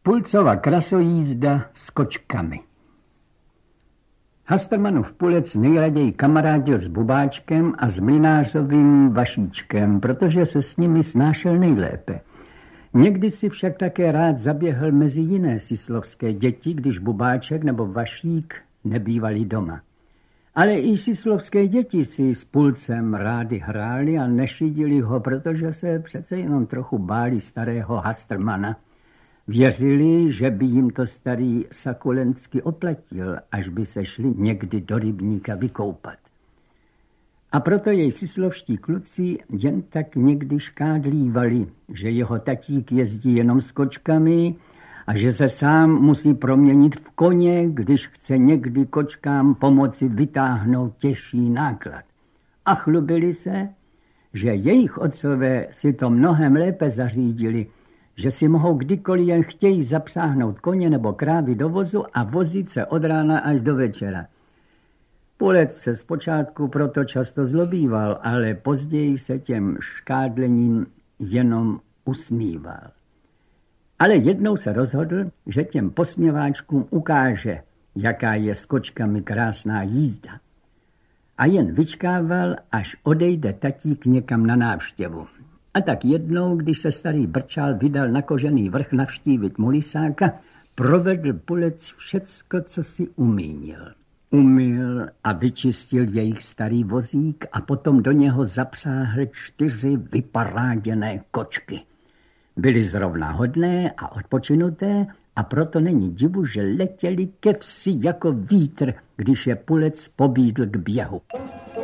Pulcova krasojízda s kočkami. Hastermanův Pulec nejraději kamarádil s Bubáčkem a s mlynářovým Vašíčkem, protože se s nimi snášel nejlépe. Někdy si však také rád zaběhl mezi jiné sislovské děti, když Bubáček nebo Vašík nebývali doma. Ale i sislovské děti si s Pulcem rádi hráli a nešidili ho, protože se přece jenom trochu báli starého Hastermana. Věřili, že by jim to starý Sakulensky oplatil, až by se šli někdy do rybníka vykoupat. A proto jej sislovští kluci jen tak někdy škádlívali, že jeho tatík jezdí jenom s kočkami a že se sám musí proměnit v koně, když chce někdy kočkám pomoci vytáhnout těžší náklad. A chlubili se, že jejich otcové si to mnohem lépe zařídili, že si mohou kdykoliv jen chtějí zapsáhnout koně nebo krávy do vozu a vozit se od rána až do večera. Pulec se zpočátku proto často zlobíval, ale později se těm škádlením jenom usmíval. Ale jednou se rozhodl, že těm posměváčkům ukáže, jaká je s kočkami krásná jízda. A jen vyčkával, až odejde tatík někam na návštěvu. A tak jednou, když se starý Brčál vydal na Kožený vrch navštívit Mulisáka, provedl Pulec všecko, co si umínil. Umyl a vyčistil jejich starý vozík a potom do něho zapsáhl 4 vyparáděné kočky. Byly zrovna hodné a odpočinuté a proto není divu, že letěli ke vsi jako vítr, když je Pulec pobídl k běhu.